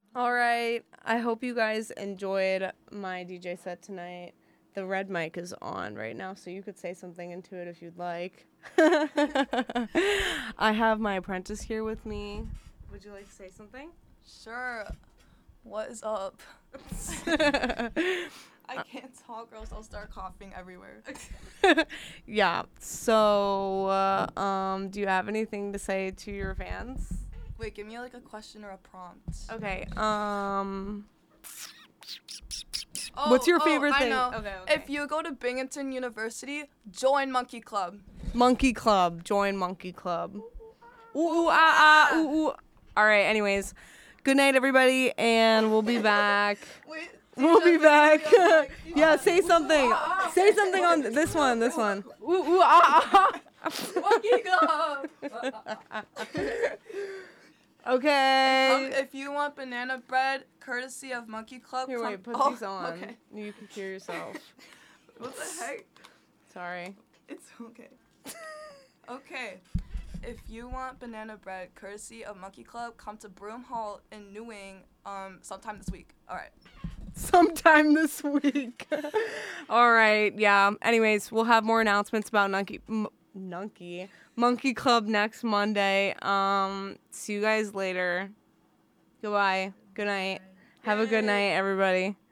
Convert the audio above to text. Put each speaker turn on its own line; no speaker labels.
All right. I hope you guys enjoyed my DJ set tonight. The red mic is on right now, so you could say something into it if you'd like. I have my apprentice here with me. Would you like to say something?
Sure. What is up? I can't talk or else I'll start coughing everywhere.
Yeah. So, do you have anything to say to your fans?
Wait, give me like a question or a prompt.
Okay. What's your favorite thing?
I know.
Okay.
If you go to Binghamton University, join Monkey Club.
Monkey Club. Join Monkey Club. Ooh, ah, ah, ooh, ooh. All right. Anyways, good night, everybody, and we'll be back.
Wait.
We'll be back. Yeah, say something. Say something on this one. This one. Ooh, ooh, ah, ah.
Monkey Club.
Okay.
If you want banana bread, courtesy of Monkey Club.
Here, wait. Put these on.
Okay.
You can hear yourself.
What the heck?
Sorry.
It's okay. Okay. If you want banana bread, courtesy of Monkey Club, come to Broom Hall in New Wing sometime this week. All right.
Sometime this week. All right. Yeah. Anyways, we'll have more announcements about Monkey Club next Monday. See you guys later. Goodbye. Good night. Have a good night, everybody.